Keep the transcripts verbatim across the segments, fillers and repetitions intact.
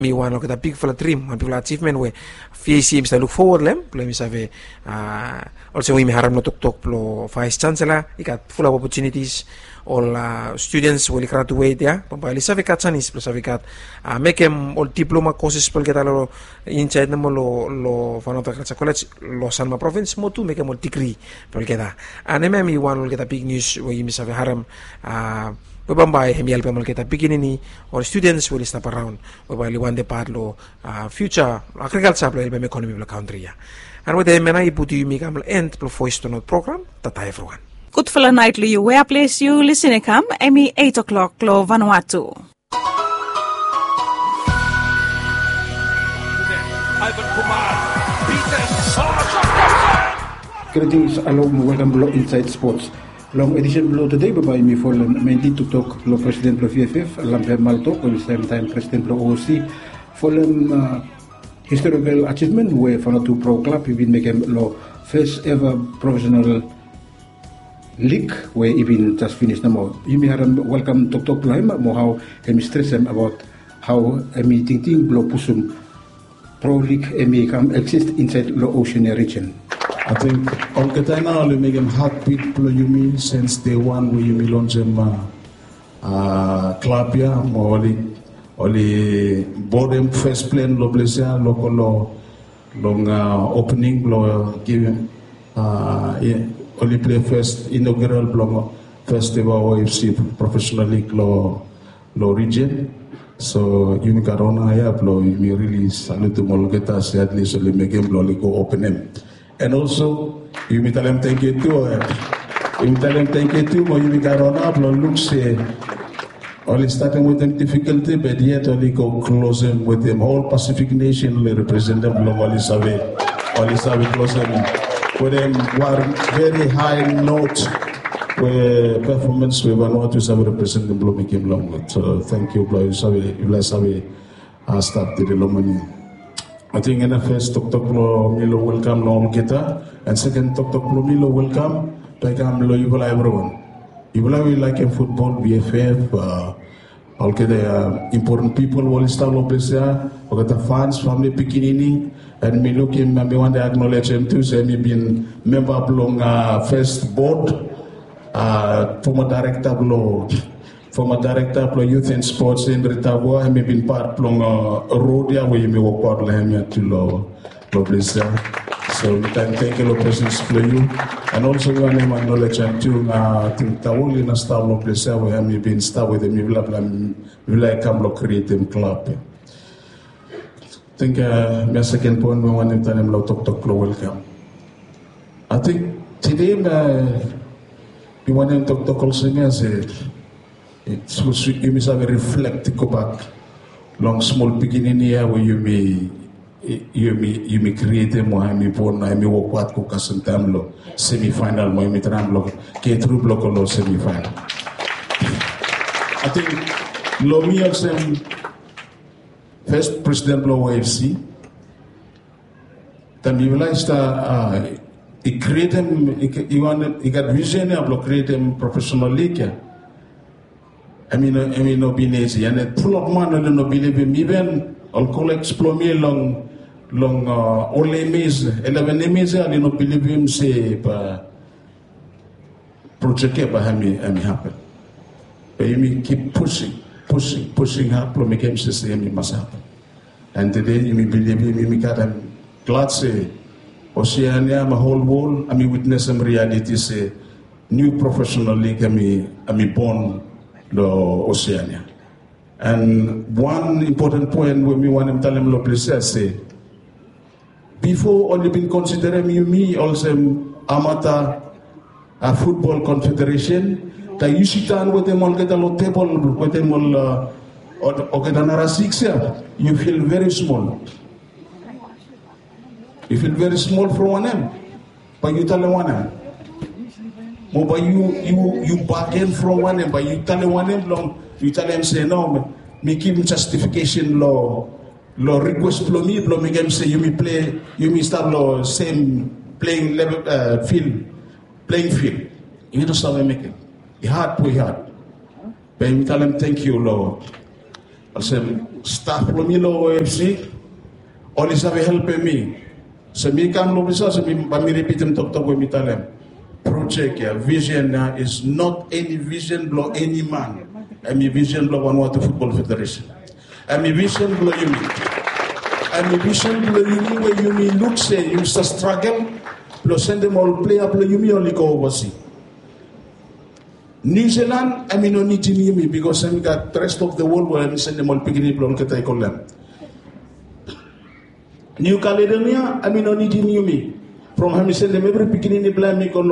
mi one kita big for dream, one big achievement we face him look forward lem, play mi save uh, also we mi haram no tok tok plo vice chancellor, ikat full of opportunities, all uh, students will graduate ya, pambali save kat sanis, plus save kat uh, make him all diploma courses pol kita lo inside na mo lo lo fanota sa college lo San Ma province mo tu make him all degree pol kita, ane me mi one kita big news we mi save haram uh, Bambay hemial pemal kita begin ini or students will step around bali one de parlo uh, future agriculture plo ilbe economy plo country ya and with them na iputi mi kam end plo voice to note program tata everyone good for the nightly you where place you listen come emi eight o'clock lo Vanuatu Ivan Kumar Peters Greetings, hello, welcome to Inside Sports. Long edition below today, by me for mainly to talk lo President lo V F F, Lampe Malto, at the same time President lo O C, for uh, historical achievement where for two pro club, even make him lo first ever professional league where even just finished now. You may have welcome talk talk lo him, mo how he stress him about how emi ting ting lo pusum pro league emi come exist inside lo Oceania region. I think all the time now we make them heartbeat plo Yumi since day one we Yumi launch them uh, uh, club ya mo oli oli board them first plane lo blessia lo lo long uh, opening lo give uh, yeah, only play first inaugural blong first ever O F C professional league lo lo region so Yumi Karona ya plo Yumi really salute to molgeta at least only make them lo go open them. And also, you may tell them thank you too. You may tell them thank you too. But you may get on up, look, say, only starting with them difficulty, but yet only go close them with them. Whole Pacific nation only represent them. Only survey, only survey close them. With them, one very high note where performance we want to survey represent them. Blow became long. So thank you, blow survey. You let survey start the Lomani. I think in the first Tok Tok Lo Milo welcome lo kita and second Tok Tok Lo Milo welcome like am lo Ibula everyone. Ibula we like in football, B F F, uh, all the uh, important people will start lo plesia, all the fans, family Pikinini, and me look him and me want to acknowledge him too. So me been member of long uh, first board, uh, former director lo. Former director of youth and sports in Ritabo, and maybe been part of a road where you may walk out of to lo Blessia. So we can thank you, presence for you. And also, we want to acknowledge and to think that only in a star of Blessia where I may be in star with them, we like come to create them club. I think my second point, we want to tell them to talk to welcome. I think today, we want them to talk also as so you may have a reflect go back long small beginning here where you may you may you may create a more I may born I may walk what cook as time lo semi final mo may tram lo ke through block lo semi final. I think lo me some first president lo O F C then you realize that he created he want he got vision of creating professional league. I mean, I mean, no binesi. And it full of man, no believe him. Even all colleagues plummy long, long, uh, all enemies, eleven enemies, and no believe him say, but project it, but I mean, I mean, happen. But you keep pushing, pushing, pushing hard, plummy him say, it must happen. And today, you may believe him, you may get him glad say, Oceania, my whole world, I mean, witness some reality say, new professional league, I mean, I mean, born. The Oceania. And one important point when we want to tell them, please say, before only been considering you me also amateur uh, football confederation, that you sit down with them all get a lot table with them all uh, or get another six year, you feel very small. You feel very small for one end, but you tell them one end. But you you you back in from one end, but you tell them one end long, you tell them say no, me give him justification law law request for me, but me say you me play you me start law same playing level uh, field playing field. You know how I make it. It hard, play hard. But you tell them thank you, Lord. I say staff lo mi lo O F C, oli sabe help me. So mi kam lo bisa so mi ba mi repeat em tok tok we mi talem. Project ya vision na is not any vision blow any man. And my vision blow Vanuatu Football Federation. And my vision blow you me. And my vision blow you me where you me look say you used to struggle. Blow send them all play up blow you me only go overseas. New Zealand, I mean, no need to need me because I got the rest of the world where I send them all picking up on Katai Kolam. New Caledonia, I mean, no need to need me. From him, send them every picking in blame, you go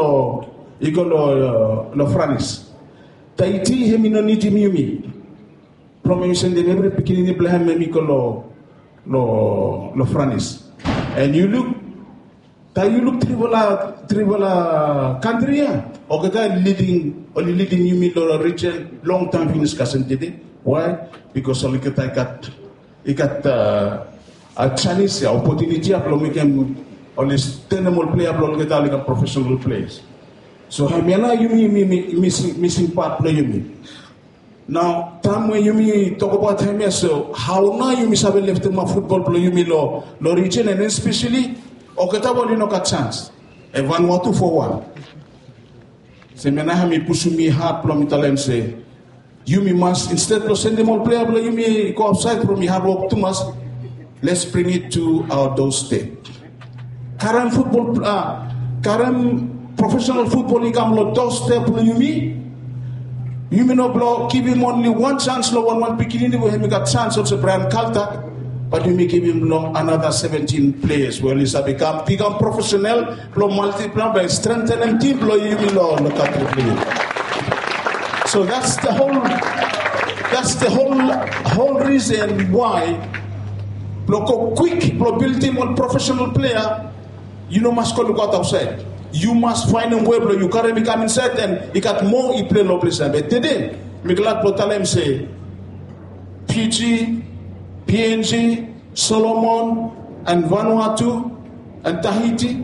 to France. Tahiti, he no need to need me. From him, send them every picking in blame, you go to France. And you look, you look trivala, trivala country, or the leading, only leading you meet the region long time in discussion today. Why? Because only I got, I got uh, a Chinese opportunity to make them only tenable player, only get professional players. So how many you mean missing missing part play you mean? Now, time when you mean talk about him, so how now you miss have left my football play you mean lo lo region and especially. Oketabo no got chance. E Vanuatu for one. Se menaha mi pusu mi hard plum talem say. You me must instead of send them all player, you me go outside from me hard work too much. Let's bring it to our doorstep. Current football, uh, current professional football income lo doorstep you me. You me no blow give him only one chance. No one one beginning we have got chance also Brian Calta. But you may give him another seventeen players. Well, he's become become professional, blow multiply by strengthening team, blow you will look at the So that's the whole that's the whole whole reason why blow quick, blow build him on professional player, you know must go look out outside. You must find a way blow you can't become inside and you got more he play no place. But today, Miglat Botalem say P G P N G, Solomon, and Vanuatu, and Tahiti.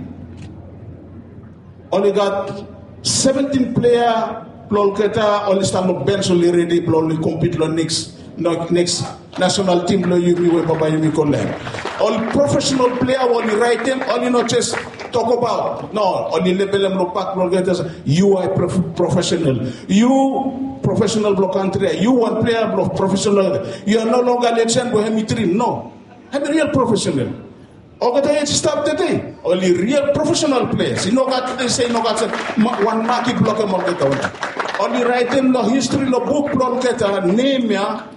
Only got seventeen player, Plolketa, only stand up bench, only ready, only compete on next, next national team, you be with Baba Yumi Kolen. All professional player, only write them, only not just talk about. No, only level them, look back, you are prof- professional. You professional block country. You one player block professional. You are no longer legend with him dream. No, I'm a real professional. Okay, stop today. Only real professional players. You know what they say? No, got one marky block among the only writing the history of book block name ya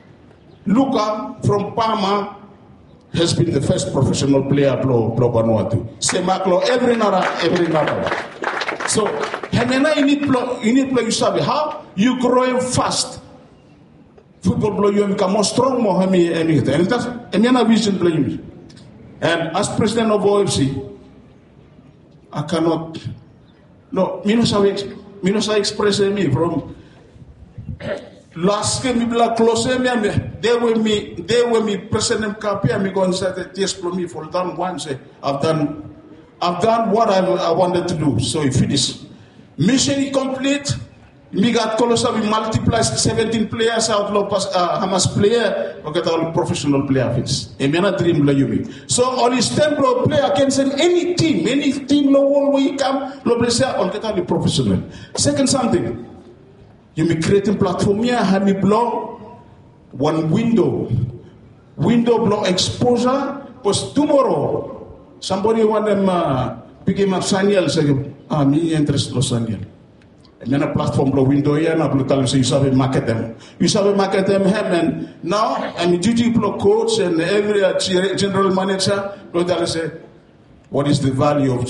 Luca from Parma has been the first professional player blow blow Vanuatu. Semaklo every nara every nara. So, Hemena, you need play, you need play, you sabi how you growing fast. Football blow you become more strong, more hemi, anything. And that's Hemena vision play you. And as president of O F C, I cannot. No, me no sabi, me no sabi express me from last game. Me bla close me. They were me, they were me president campaign. Me go and say that yes, for me for done once. I've done. I've done what I, I wanted to do, so if it is mission complete, we got Colossal, we multiply seventeen players out of uh, Hamas player, we got all professional players. A man a dream like you. So all this ten player can send any team, any team no one we come, no place on get all professional. Second something, you be creating platform here, have me blow one window, window blow exposure, because tomorrow. Somebody want them uh, picking up Saniel, say, ah, me interest lo Saniel. And then a platform blow window here, and I tell them, say, you sabi market them. You sabi market them, him, and now I'm a G G blow coach and every uh, general manager, blow tell say, what is the value of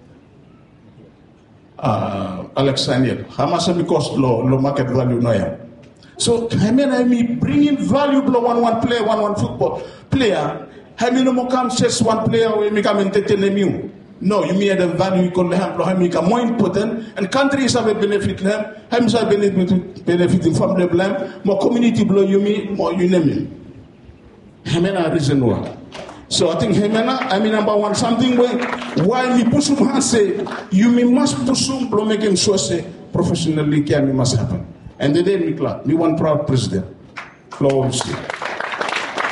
uh, Alex Saniel? How much it cost low, low market value now? So, I mean, I mean, bringing value blow one one player, one one football player. How many more come chase one player we make them entertain you? No, you mean the value you call them, how make more important, and countries have a benefit them, how have benefit benefiting from the blame, more community blow you mean, more you name it. Hemena reason why. So I think Hemena, I mean number one, something where why me push him and say, you me must push him, blow make him so say, professionally can must happen. And the day me clap, me one proud president. Close.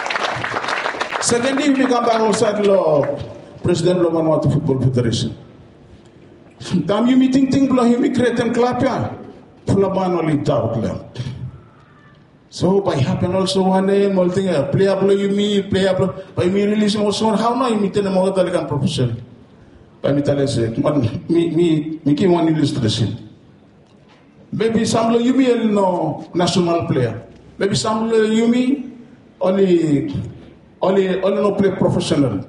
Secondly, we come back outside law, President of Vanuatu Football Federation. Tam you meeting thing below him, create them clap ya. Fulaban only doubt them. So by happen also one day, multi player below you me, player below by me releasing also how now you meet in the more than professional. By me tell us me me me give one illustration. Maybe some of you me no national player. Maybe some of you me only only only no play professional.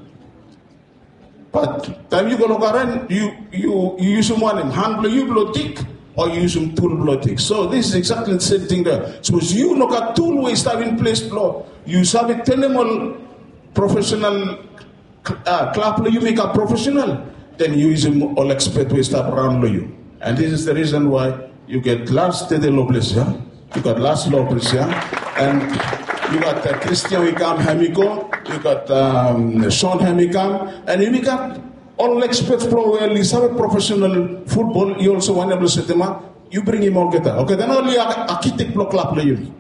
But time you go look around, you you you use one hand you blow tick or you use some tool blow tick. So this is exactly the same thing there. So you look at tool ways have in place blow. You have a tenable professional uh, clap you make a professional. Then you use them all expert ways start around you. And this is the reason why you get last Tede Lobles, yeah? You got last Lobles, yeah? And you got uh, Christian Wickham Hamiko, you got um, Sean Hamikam, and you got all experts pro well, you have a professional football, you also want to say them, you bring him all get that. Okay, then only a architect block clap you.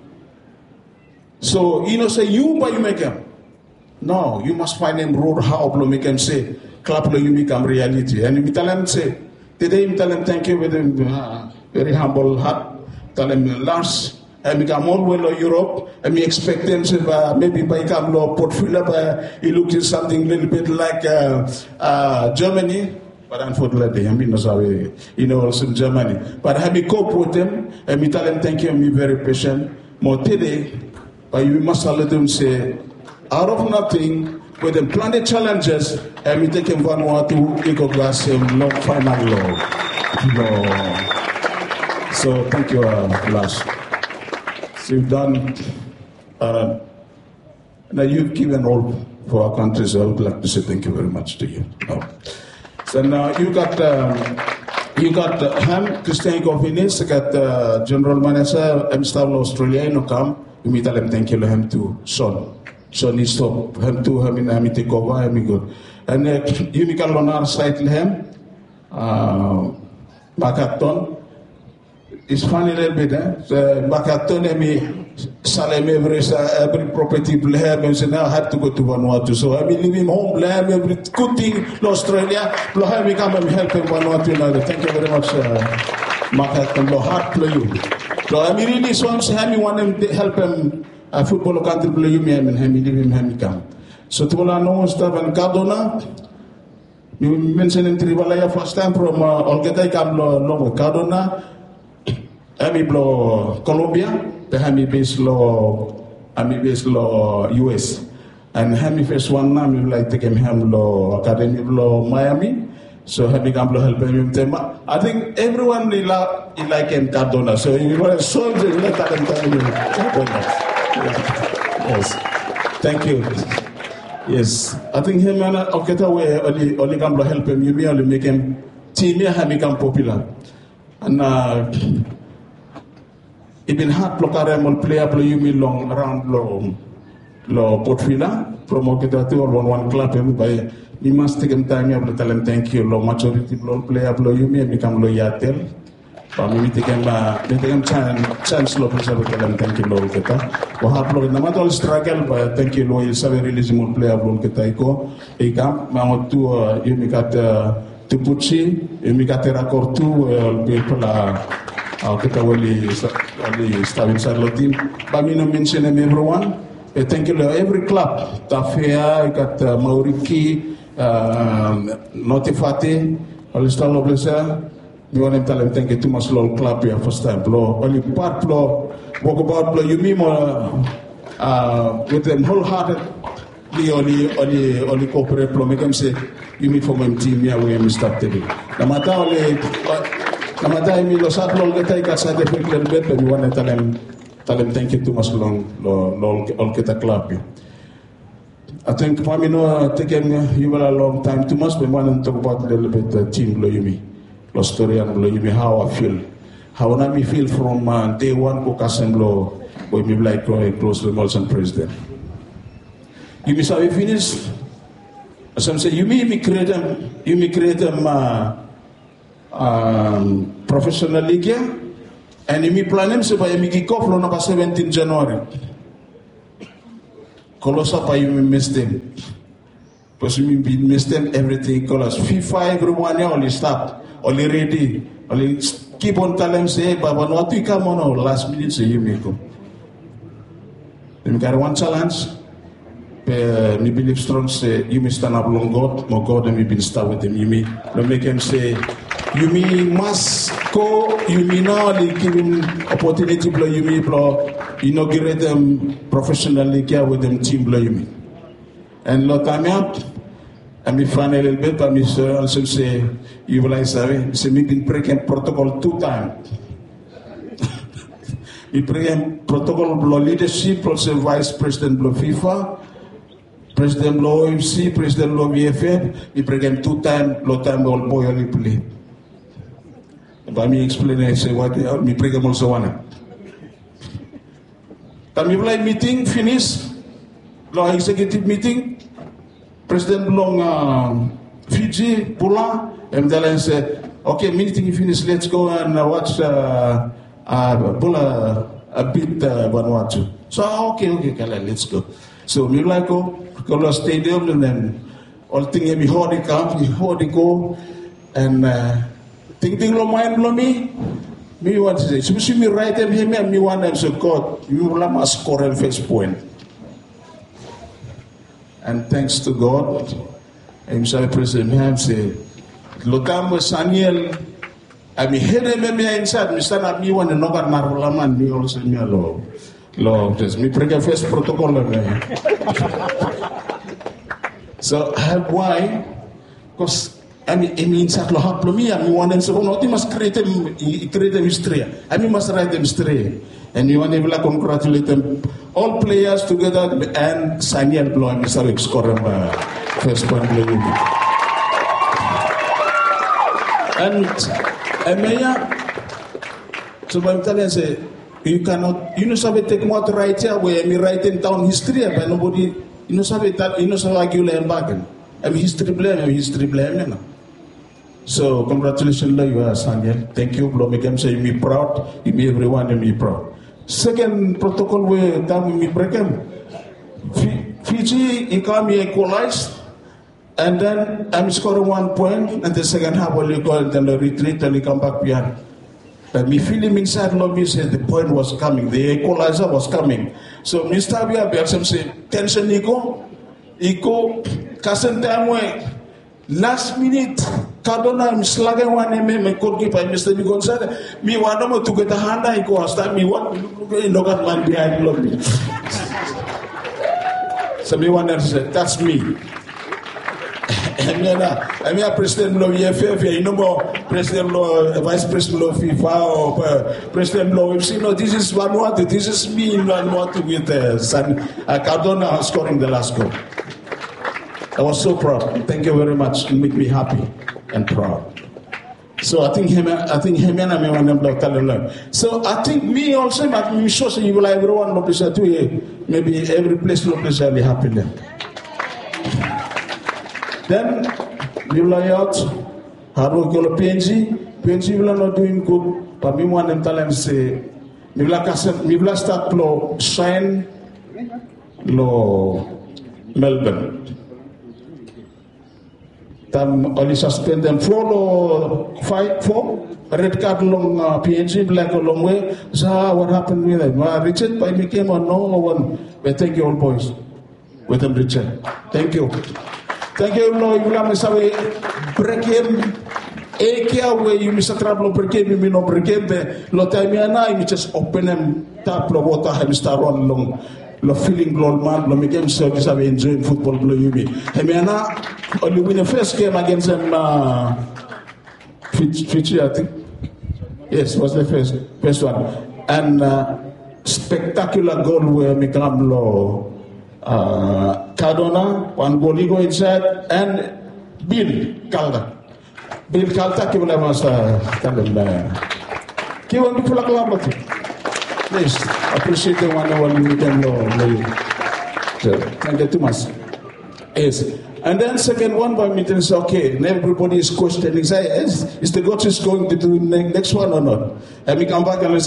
So you know say you but you make him. No, you must find him road how to make him say clap you become reality. And you tell him say, today you tell him thank you with him. Uh, very humble heart. Tell him last and become all well in Europe and we expect them to uh, maybe by come law portfolio but he looked at something a little bit like uh, uh, Germany, but unfortunately I mean sorry, you know also in Germany. But have we cope with them and we tell them thank you and be very patient. More today, but you must let them say out of nothing with them plan the challenges and we take them Vanuatu eco glass and long final law. So thank you, uh, Lars. So you've done, uh, now you've given all for our country, so I would like to say thank you very much to you. Oh. So now you got, um, you got uh, Ham, Christian Govinis, you got uh, General Manager, M. Stavlo Australia, no come, you meet them thank you to him to Sean. Sean is stop, him to him in Hami take over, Hami good. And uh, you make a lonar site him, uh, Bakaton. It's funny a little bit, eh? So, Bakaton, me, Salem, every, every property, Blaham, and so now I have to go to Vanuatu. So I mean, leave him home, Blaham, every good thing in Australia, Blaham, we come and help him Vanuatu. Thank you very much, uh, Bakaton, Blohat, play you. So I mean, really, so I'm saying, want him to help him, a football country, play you, me, and him, leave him, him, come. So to all I know, stuff and Cardona, you mentioned in Tribalaya first time from uh, Olgeta, come along with Cardona. Ami blo Colombia, the Hami base law, Ami base law U S, and Hami first one now, we like take him Ham law Academy law Miami. So Hami can help him them. I think everyone they like he like him Cardona. So you want to show them let them tell you. Yes, thank you. Yes, I think him and Oketa way only only can help him. You may only make him team here Hami can popular and. Uh, Ibn hard blokarem player play you me long around lo lo portfila promoted to one one club him by you must take him time you tell him thank you lo majority lo player play you me become lo yatel but me take him me take him chance chance lo tell him thank you lo kita wo hard lo na matol struggle but thank you lo you sabe release mo player lo kita iko ikam ma tu you me kat tu puchi you me kat rakortu be pala Uh, kita wali wali staff inside the team. But me no mention them everyone. Uh, thank you to every club. Tafea, got uh, Mauriki, uh, Notifati, all staff of the me want to tell them thank you too much long club here first time. Blow only part blow walk about blow you mean uh with them wholehearted. Only only only cooperate blow make them say you mean for my team here we start today. No matter only. Namatay mi lo sa lol kita ikat sa defend little bit but we want to tell them tell them thank you too much long lo lo all kita club. I think for me no taking you will a long time too much but we want to talk about a little bit the team lo you me lo story and lo you me how I feel how I me feel from uh, day one ko kasem lo we me like uh, close to Molson president. You me say finish some say you me me create them you me create them uh, Um, professional league and imi planem supaya mi kick off lo naka seventeenth January. Colossa pa you missed them. Because we missed them everything. Colos FIFA everyone only stop, only ready, only keep on telling them say, but when what we come on last minute say you make them. Then we got one challenge. Uh, me believe strong say you may stand up long God, my God, and we been start with him. You may no make him say you may must go. You may now give him opportunity blow. You may blow inaugurate them professionally care with them team blow. You may and lot time up. And me find a little bit, but me also say you will I say say me been breaking protocol two times. We break protocol blow leadership also vice president blow FIFA. President Law O F C, President Law V F F, we break them two times, low time all boy only play. But me explain, I say what we break them also one. Time we play meeting, finish, law executive meeting, President Long uh, Fiji, Pula, and then say, okay, meeting finish, let's go and uh, watch uh, uh, Pula a bit uh, Vanuatu. So, okay, okay, Kala, let's go. So, we like go. Kalau stadium and then all thing we hold the camp, we hold the go, and think thing lo main lo me, me want to say, so see me right them here, me want them so God, you will have a score and first point. And thanks to God, I'm sorry, President Ham say, Lotam was Saniel, I mean, here them me inside, me stand up me one and no got Marulaman, me also me alone. Lord, me break a first protocol. So why? Because I mean, I mean, inside Lohap Lomi, I mean, one them say, oh no, you must create them, create them history. I mean, must write them history, and you want to congratulate them, all players together, and Saniel Blow and Mister Rick score uh, first point. And I mean, so I'm telling you. You cannot, you know, sabe take more to write here where me writing down history, but nobody, you know, sabe that, you know, sabe argue and bargain. I'm history blame, I'm history blame, you know. So, congratulations, you are Saniel. Thank you, Blow. Make them say, me proud, you be everyone, and me proud. Second protocol where time me break them. Fiji, he come here equalized, and then I'm scoring one point, and the second half will go, and then the retreat, and he come back behind. But me feeling inside love me said the point was coming, the equalizer was coming. So Mister Abia Biaxem say, tension Iko, Iko, Kasen Tamwe, last minute, Cardona, I'm slugging one M M, goalkeeper, Mister Bigonsa, me one more to get a hand, I go, start me one, look at man behind love me. So me one said, that's me. I mean, I mean, President Law V F F, you know, President Law, Vice President Law FIFA, or uh, President Law O F C. No, this is Vanuatu. This is me in Vanuatu with uh, San, uh, Cardona scoring the last goal. I was so proud. Thank you very much. You make me happy and proud. So I think him, I think him and I want them to tell them. So I think me also, I'm sure you will everyone look at you. Maybe every place look at you happy then. Then we will out. Haro kilo P N G, P N G will not doing good. But me want them tell them say, we will cassette, we will start lo shine, lo Melbourne. Tam only suspend them four lo five four red card long uh, P N G black a long way. So what happened with them? Uh, Richard by me came on no one. But thank you all boys. With them Richard. Thank you. Thank you, Lord. You will have break him. Ekia where you miss a trouble break him, you know break him. Lo time na you just open him tap lo water him start run long. Lo feeling glow man. Lo make him so just have enjoying football. Lo you be. Him na only win the first game against him. Uh, Fiji, I think. Yes, was the first first one. And uh, spectacular goal where me come lo. Uh, Cardona, one goal he go inside, and Bill Calda. Bill Calda, ki wala mas tandem na. Ki wala pula kalamat. Please appreciate the one one we can know. Thank you too much. Yes. And then second one by me is okay. And everybody is questioning. Say, is, is the coach is going to do next one or not? And we come back and we say,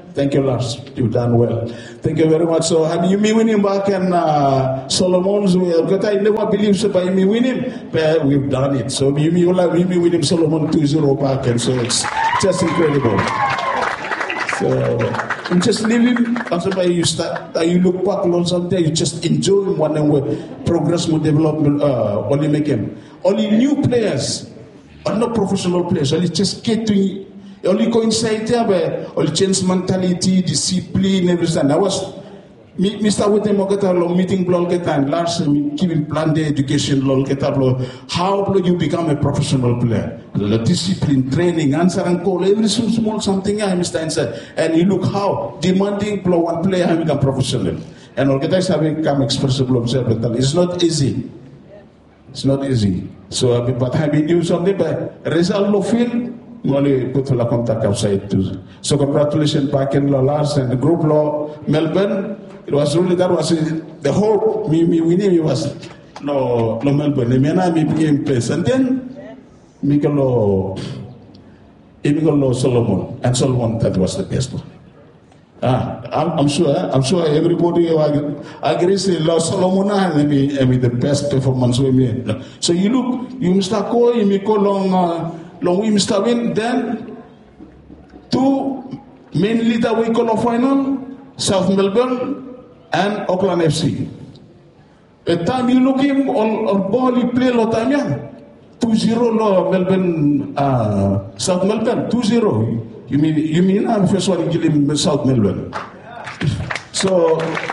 Thank you, Lars. You've done well. Thank you very much. So, have you me winning back and uh, Solomon's way? Because I never believed so by me winning, but we've done it. So, you me like me winning Solomon two zero back, and so it's just incredible. So, I'm just living. Also, by you start, uh, you look back on something, you just enjoy one and way progress, more development. Uh, only make him only new players, or not professional players. Only just get to. Only coincide there, but only change mentality, discipline, everything. I was, Mister Witten Mogata long meeting blog and last keeping plan the education lol how do you become a professional player? The discipline, training, answer and call, every small something I Mister Answer. And you look how demanding blow one player have become professional. And all guys have become expressive observable. It's not easy. It's not easy. So but have been used on the but result of field. Only put la contact outside too. So congratulations back in law Lars and the group law Melbourne. It was really that was the hope. Me me winning it was no no Melbourne. Me na me became place and then Mikolo Mikolo Solomon and Solomon that was the best one. Ah, I'm, I'm sure. I'm sure everybody agrees. Law Solomon and me me the best performance we made. So you look, you Mister Ko, you Mikolo long. Long we Mister Win, then two main leader we call final, South Melbourne and Auckland F C. At time you look him on, on ball he play lot time yeah. two zero law Melbourne uh, South Melbourne two zero. You mean you mean I'm first one kill him South Melbourne. So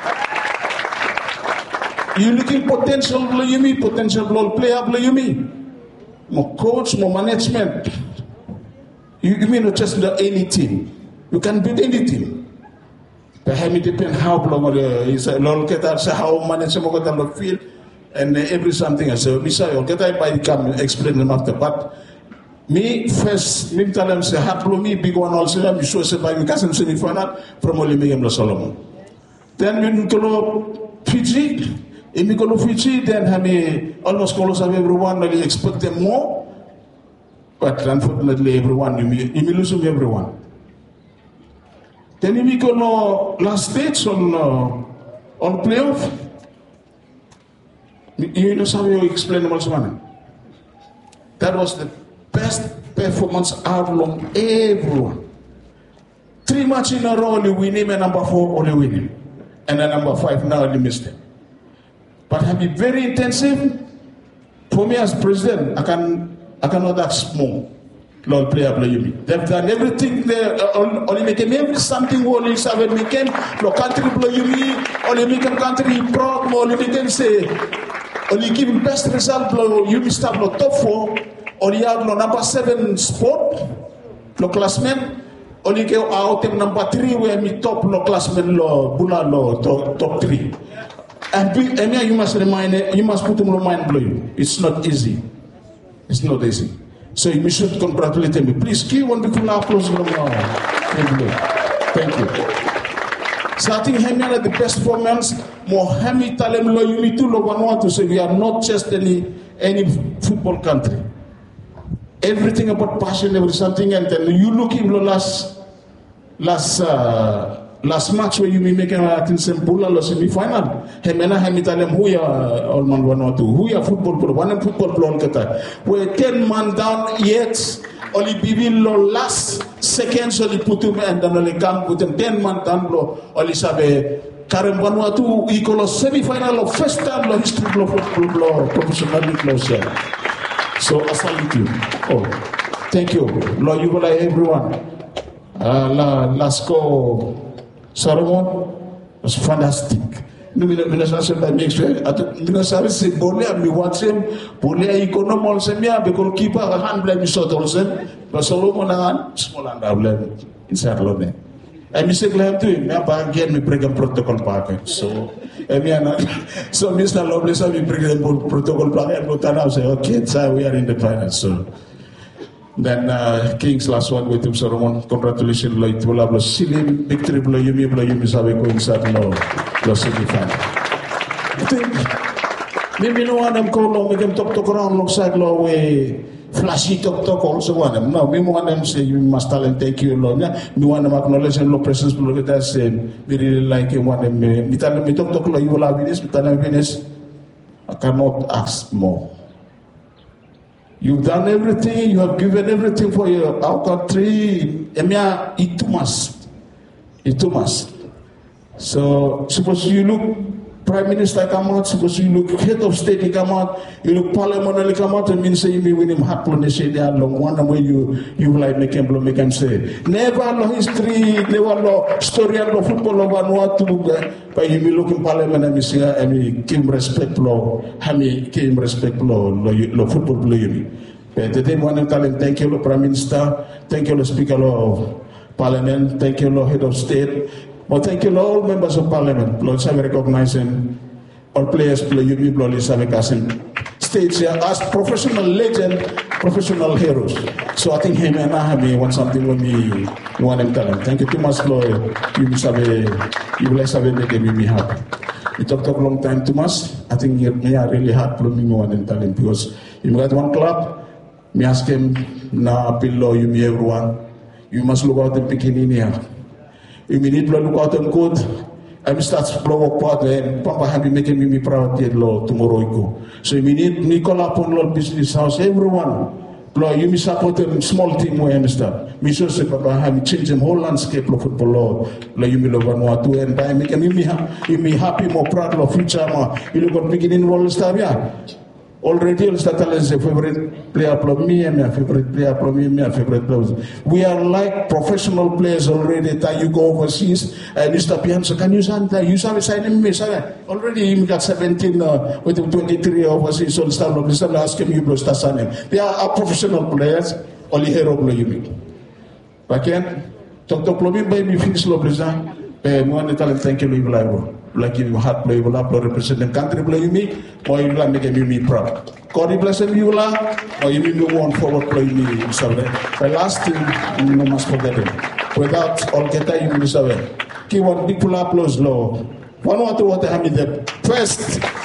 you looking potential you mean potential ball player you mean. More coach, more management. You, you mean not just any team. You can build any team. But it depends how long is a long get out, how management got on the field, and every something else. So, Mister I'll get out by come explain them after. But me first, me tell them say, "Haplo me big one also." I'm sure say by me cousin semi final from only me and Solomon. Then we go Fiji. If we go to Fiji, then I almost close of everyone, really expect them more. But unfortunately, everyone, you may lose everyone. Then if we go to last stage on, uh, on playoff, you know how you explain them also. That was the best performance out of everyone. Three matches in a row, only winning, and number four, only winning. And then number five, now only missed it. But have been very intensive. For me as president, I can I cannot ask more. Lord player play you me. They've done everything there. Uh, only make every something only seven weekend. No country play you me. Only make a country proud. Only make them say. Only give best result. You me start no top four. Only have no number seven sport. No classmen. Only go out in number three where me top no classmen lo bula lo top, top three. And, be, and yeah, you must remind, you must put them in mind blowing. It's not easy. It's not easy. So you should congratulate them. Please give one big applause for them. Thank you. So I think Hemi are the best performance. More Hemi talem lo you need to lo one to say we are not just any any football country. Everything about passion, every something, and then you look in the last last. Uh, Last match where you may make a simple semi final. Hemena Hemitalem who ya all man one or two. Who ya football pro one football pro kata. Where ten man down yet only bibil lo last seconds only put him and then only come with them ten man down lo only sabe Karem one or two equal semi final of first time lo history lo football professional close. So I salute you. Oh, thank you. Lo you like everyone. Uh, la last go. Solomon was fantastic. Nous nous sommes pas bien sûr. Nous savons c'est bonheur mais watching bonheur économique c'est bien parce que keeper handle mi sort also. Parce que Solomon a small and double inside lone. I miss it like too. Me ba again me bring protocol back. So I mean so Mister Loveless we bring protocol back and not now say okay so we are in the final so then uh, King's last one with him Solomon congratulations like to love Silim victory blow you me blow you me sabe ko inside no lo semi final I think maybe no one them call long make them talk talk around long side law way flashy talk talk also want them. No, we want them say you must tell them thank you, Lord. We want them acknowledge and Lord presence, Lord. That's um, we really like it. Want them. We tell them we talk talk, Lord. You will have this. We tell them this. I cannot ask more. You've done everything. You have given everything for your our country. Emia, it too much. It too much. So suppose you look. Prime Minister come out, suppose you look head of state he come out, you look parliament come out and mean say you win him hard plan they say they are long one way you you like make him blow make him say. Never no history, never no story of football of Vanuatu but you look in parliament and you say and you give respect law, hami give respect law law football play. But today one of them thank you Prime Minister, thank you Speaker of Parliament, thank you Head of State. But thank you, all members of Parliament. Lord, I recognize him. All players play you, Lord, I states here as professional legend, professional heroes. So I think him and I have want something when me want them tell him. Thank you too much, Lord. You must have a, you bless have make me happy. We talked a long time too much. I think me are really hard for me want them tell him because you got one club. Me ask him na below you me everyone. You must look out the beginning here. You need to look out and good. I'm start to blow up part and Papa have been making me proud yet law tomorrow. So you need Nicola upon Lord business house, everyone. Lord, you support them small team where I understand. Me so say Papa have changed them whole landscape of football law. Lord, you will Vanuatu and I make me happy, more proud of future. You look at beginning all star yeah. Already, all start telling us a favorite player from me and my favorite player from me and my favorite players. We are like professional players already. That you go overseas and you stop here. So can you sign that? You sign sign me. Already you got seventeen uh, with twenty-three overseas. So start of this. I'm asking you to start signing. They are professional players. Only hero play you make. But again, talk to play me baby finish lo president. Eh, mo ane talent thank you live live. Like you hard play, you will represent the country play you me, or you will make me proud. God bless you, you will, or you will go on forward play me. The last thing, you must forget it. Without all get you will survey. Keep one big pull applause low. One water water have the first,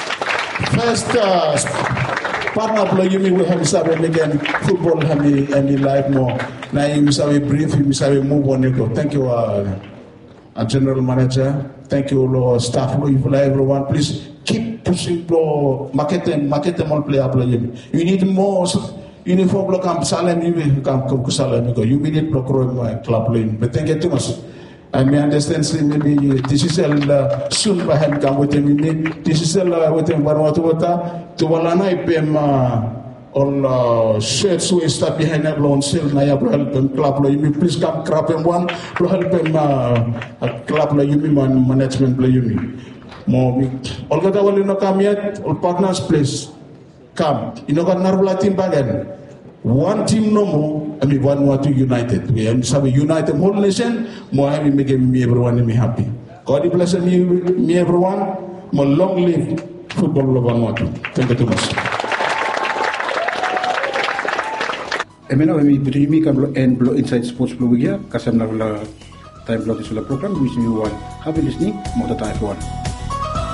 first uh, partner play you me will have survey again. Football have me and life more. Now you must have a brief, you must have a move on. Thank you, uh, a general manager. Thank you, Lord, staff, Lord, everyone. Please keep pushing, Lord. Market them, market them all player play. You need more uniform. Look, I'm Salem. You come come to Salem because you need to grow my club playing. But thank you too much. I may understand. Say maybe this is a soon by him come with him. This is a with him. Vanuatu water to Walana ipem. All shirts we start behind that loan sale. Naya help him club. You please come crap him one. Help him club. You me man management play you me. More all got all you know come yet. All partners please come. You know got Narula team bagan. One team no more. I mean one want to united. We am have a united whole nation. More I mean make me everyone me happy. God bless me me everyone. More long live football of Vanuatu. Thank you too much. Emena kami beri kami and blow inside sports blow ya kasam na time blow di sula program. Wish you one happy listening. Mau tata everyone.